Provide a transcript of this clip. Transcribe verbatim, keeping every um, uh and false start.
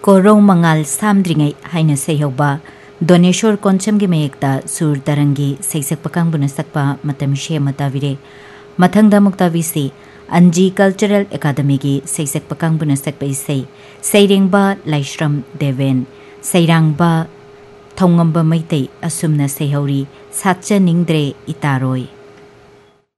कोरौ मंगाल सामद्रिङै हाइना सैहौबा दोनेश्वर कोनचमगी मयेक्ता सुर तरंगी सैसक पकांगबुना सकपा मतम शेमा ताविरे मथंगदा मुक्ताविसी अंजी कल्चरल एकाडमी की सैसक पकांगबुना सकपा इसै सैरेंगबा लाइश्रम देवेन सैरांगबा थौंगंबा मैतै असुमना सैहौरी सातचनिंग्द्रे इतारोय।